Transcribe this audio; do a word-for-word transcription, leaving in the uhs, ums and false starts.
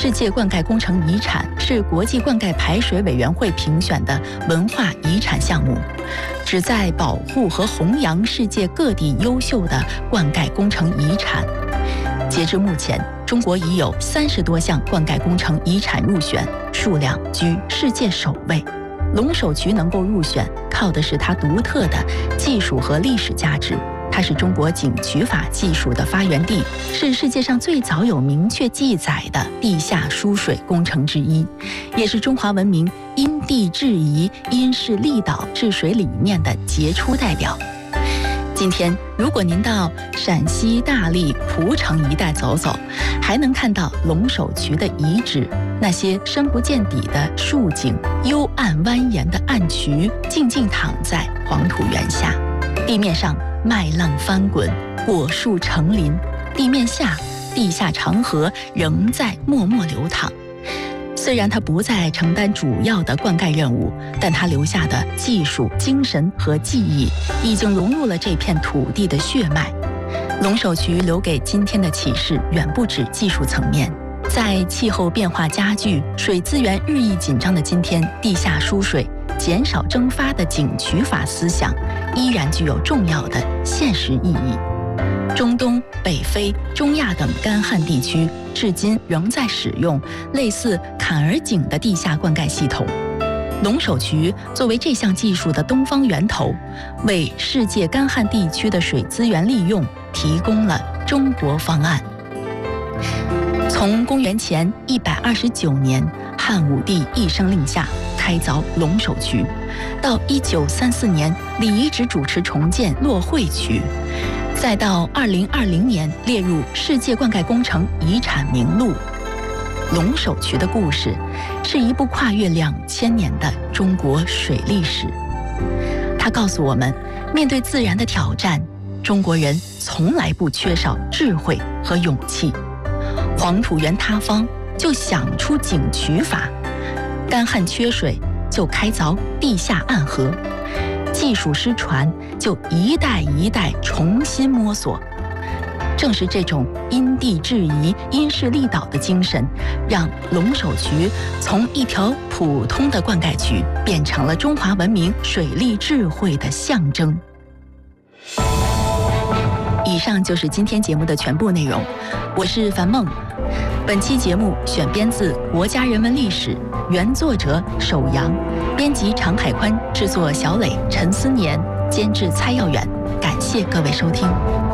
世界灌溉工程遗产是国际灌溉排水委员会评选的文化遗产项目，旨在保护和弘扬世界各地优秀的灌溉工程遗产。截至目前，中国已有三十多项灌溉工程遗产入选，数量居世界首位。龙首渠能够入选，靠的是它独特的技术和历史价值。它是中国井渠法技术的发源地，是世界上最早有明确记载的地下输水工程之一，也是中华文明因地制宜、因势利导治水理念的杰出代表。今天，如果您到陕西大荔、蒲城一带走走，还能看到龙首渠的遗址，那些深不见底的竖井、幽暗蜿蜒的暗渠，静静躺在黄土原下。地面上麦浪翻滚，果树成林；地面下，地下长河仍在默默流淌。虽然它不再承担主要的灌溉任务，但它留下的技术、精神和记忆，已经融入了这片土地的血脉。龙首渠留给今天的启示远不止技术层面。在气候变化加剧、水资源日益紧张的今天，地下输水、减少蒸发的井渠法思想依然具有重要的现实意义。中东、北非、中亚等干旱地区至今仍在使用类似坎儿井的地下灌溉系统。龙首渠作为这项技术的东方源头，为世界干旱地区的水资源利用提供了中国方案。从公元前一百二十九年汉武帝一声令下开凿龙首渠，到一九三四年李遗址主持重建洛惠渠，再到二零二零年列入世界灌溉工程遗产名录。龙首渠的故事是一部跨越两千年的中国水历史。它告诉我们，面对自然的挑战，中国人从来不缺少智慧和勇气。黄土原塌方就想出井渠法，干旱缺水就开凿地下暗河，技术失传就一代一代重新摸索。正是这种因地制宜、因势利导的精神，让龙首渠从一条普通的灌溉渠变成了中华文明水利智慧的象征。以上就是今天节目的全部内容，我是樊梦。本期节目选编自《国家人文历史》，原作者首阳，编辑常海宽，制作小磊、陈思年，监制蔡耀远。感谢各位收听。